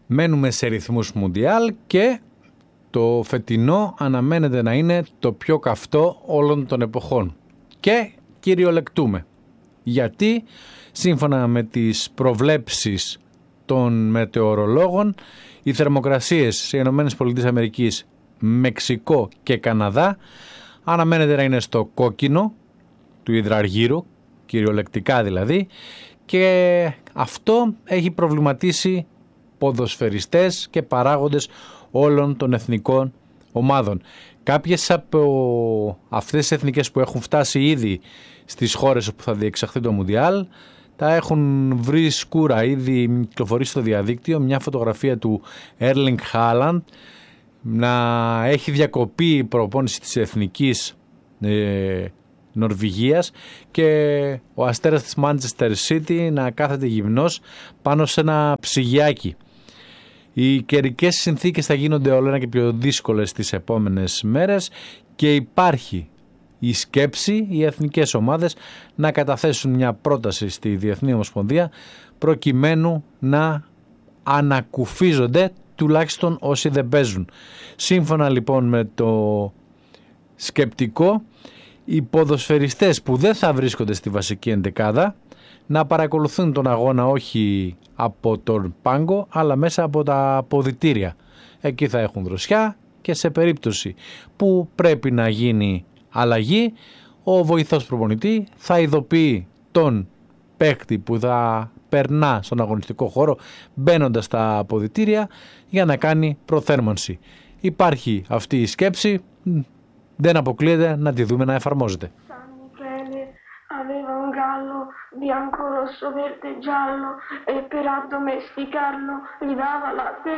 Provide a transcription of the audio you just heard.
Μένουμε σε ρυθμούς Μουντιάλ και το φετινό αναμένεται να είναι το πιο καυτό όλων των εποχών. Και κυριολεκτούμε. Γιατί σύμφωνα με τις προβλέψεις των μετεωρολόγων, οι θερμοκρασίες σε ΗΠΑ, Μεξικό και Καναδά αναμένεται να είναι στο κόκκινο του υδραργύρου, κυριολεκτικά δηλαδή, και αυτό έχει προβληματίσει ποδοσφαιριστές και παράγοντες όλων των εθνικών ομάδων. Κάποιες από αυτές τις εθνικές που έχουν φτάσει ήδη στις χώρες όπου θα διεξαχθεί το Μουντιάλ τα έχουν βρει σκούρα. Ήδη κυκλοφορεί στο διαδίκτυο μια φωτογραφία του Erling Haaland να έχει διακοπεί η προπόνηση της εθνικής Νορβηγίας και ο αστέρας της Manchester City να κάθεται γυμνός πάνω σε ένα ψυγιάκι. Οι καιρικές συνθήκες θα γίνονται όλο ένα και πιο δύσκολες τις επόμενες μέρες και υπάρχει η σκέψη οι εθνικές ομάδες να καταθέσουν μια πρόταση στη Διεθνή Ομοσπονδία προκειμένου να ανακουφίζονται τουλάχιστον όσοι δεν παίζουν. Σύμφωνα λοιπόν με το σκεπτικό, οι ποδοσφαιριστές που δεν θα βρίσκονται στη βασική εντεκάδα να παρακολουθούν τον αγώνα όχι από τον πάγκο αλλά μέσα από τα αποδυτήρια. Εκεί θα έχουν δροσιά και σε περίπτωση που πρέπει να γίνει αλλαγή, ο βοηθός προπονητή θα ειδοποιεί τον παίκτη που θα περνά στον αγωνιστικό χώρο μπαίνοντας στα αποδυτήρια για να κάνει προθέρμανση. Υπάρχει αυτή η σκέψη, δεν αποκλείεται να τη δούμε να εφαρμόζεται. Aveva un gallo bianco, rosso, verde, giallo e per addomesticarlo gli dava latte